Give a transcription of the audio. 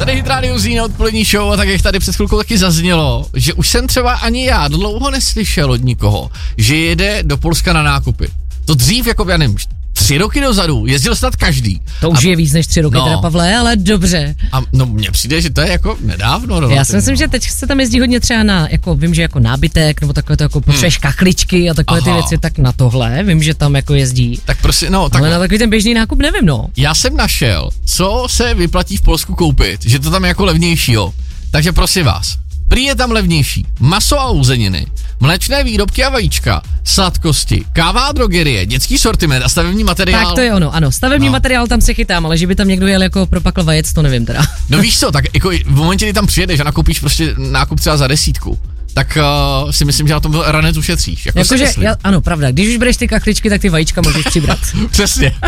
Tady Hit Radio Zína odpolední show a tak jak tady před chvilkou taky zaznělo, že už jsem třeba ani já dlouho neslyšel od nikoho, že jede do Polska na nákupy. To dřív, jako já nevím, 3 roky dozadu jezdil snad každý. To už je víc než 3 roky, teda Pavle, ale dobře. A no mně přijde, že to je jako nedávno. Relativně. Já si myslím, že teď se tam jezdí hodně třeba na, jako vím, že jako nábytek, nebo takové to jako potřebuješ kachličky a takové ty věci, tak na tohle, vím, že tam jako jezdí. Tak prostě, no. Tak ale na takový ten běžný nákup nevím, no. Já jsem našel, co se vyplatí v Polsku koupit, že to tam je jako levnějšího. Takže prosím vás, prý je tam levnější maso a uzeniny, mléčné výrobky a vajíčka, sladkosti, káva a drogerie, dětský sortiment a stavební materiál. Tak to je ono, ano, stavební materiál tam se chytám, ale že by tam někdo jel jako pro pakl vajec, to nevím teda. No víš co, tak jako v momentě, kdy tam přijedeš a nakoupíš prostě nákup třeba za 10, tak si myslím, že na tom ranec ušetříš. Jakože, ano, pravda, když už bereš ty kachličky, tak ty vajíčka můžeš přibrat. Přesně.